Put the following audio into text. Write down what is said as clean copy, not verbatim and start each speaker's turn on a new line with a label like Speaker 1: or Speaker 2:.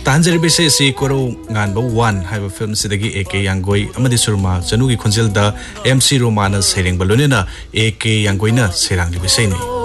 Speaker 1: तांजरी बेसे से कोरो गानबो 1 हाइबा फिल्म सिदगी एके यांगोई अमदि सुरमा जनुगी खुंजेल दा एमसी रोमाना सेरेंग बलोनेना एके यांगोइना सेरांगली बेसेनी